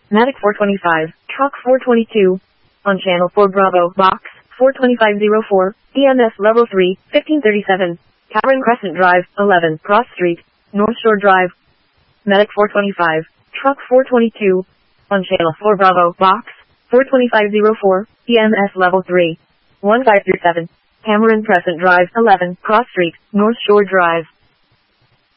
Medic 425, Truck 422. On Channel 4 Bravo, Box 42504, EMS Level 3, 1537. Karen Crescent Drive, 11, Cross Street, North Shore Drive. Medic 425, Truck 422. On Channel 4 Bravo, Box 42504, EMS Level 3, 1537. Cameron Crescent Drive, 11, Cross Street, North Shore Drive.